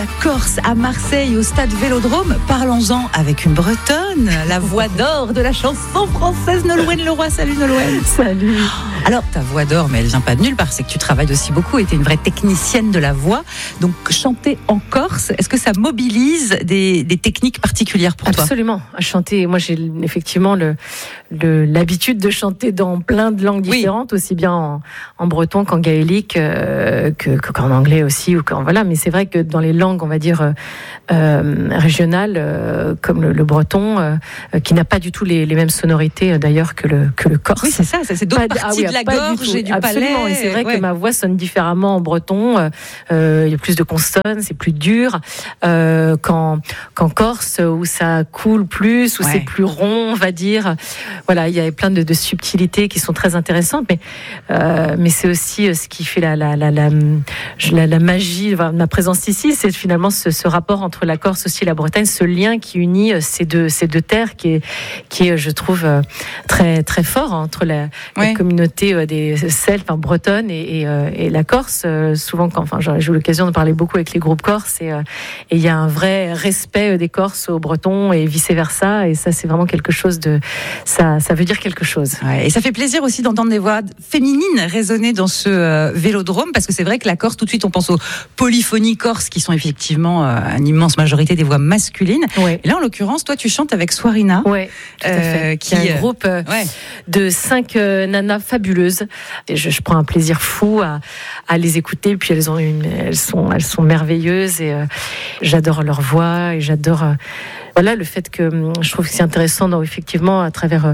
Corse, à Marseille, au stade Vélodrome. Parlons-en avec une Bretonne, la voix d'or de la chanson française, Nolwenn Leroy. Salut Nolwenn. Salut. Alors, ta voix d'or, mais elle vient pas de nulle part, c'est que tu travailles aussi beaucoup et tu es une vraie technicienne de la voix. Donc, chanter en Corse, est-ce que ça mobilise des techniques particulières pour toi ? Absolument. À chanter, moi j'ai effectivement l'habitude de chanter dans plein de langues différentes, aussi bien en breton qu'en gaélique, qu'en anglais aussi, voilà. Mais c'est vrai que dans les langues, on va dire régionales, comme le breton, qui n'a pas du tout les mêmes sonorités d'ailleurs que le corse. Oui, c'est ça, c'est d'autres parties de la gorge et du palais. Et c'est vrai que ma voix sonne différemment en breton. Il y a plus de consonnes, c'est plus dur qu'en Corse où ça coule plus, où c'est plus rond, on va dire. Voilà, il y a plein de subtilités qui sont très intéressantes, mais c'est aussi ce qui fait la magie de ma présence ici, c'est finalement ce rapport entre la Corse aussi et la Bretagne, ce lien qui unit ces deux terres, qui est, je trouve, très très fort entre la communauté des Celtes, bretonne et la Corse. Souvent, j'ai eu l'occasion de parler beaucoup avec les groupes corses, et il y a un vrai respect des Corses aux Bretons et vice versa, et ça c'est vraiment quelque chose ça veut dire quelque chose. Ouais, et ça fait plaisir aussi d'entendre des voix féminines résonner dans ce Vélodrome, parce que c'est vrai que la Corse, tout de suite on pense aux polyphonies corses qui sont effectivement une immense majorité des voix masculines. Et là en l'occurrence, toi tu chantes avec Swarina, qui est un groupe de 5 nanas fabuleuses, et je prends un plaisir fou à les écouter, puis elles sont merveilleuses, et j'adore leur voix, et j'adore le fait que je trouve que c'est intéressant, effectivement, à travers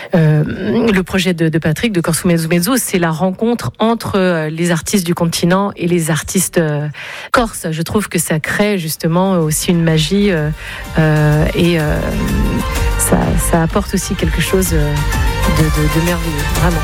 le projet de Patrick, de Corso Mezzo Mezzo, c'est la rencontre entre les artistes du continent et les artistes corses. Je trouve que ça crée justement aussi une magie, et ça apporte aussi quelque chose de merveilleux, vraiment.